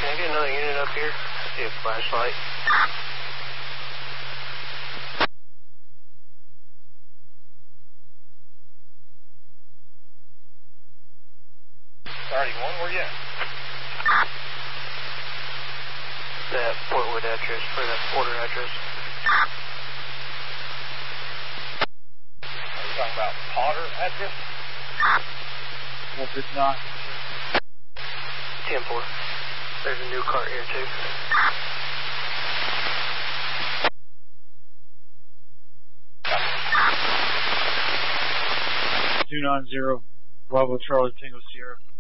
I get another unit up here? See a flashlight. Where you at? That Portwood address, for that Porter address. Are you talking about Potter address? Was it not? 10-4. There's a new cart here too. 290 Bravo Charlie Tango Sierra.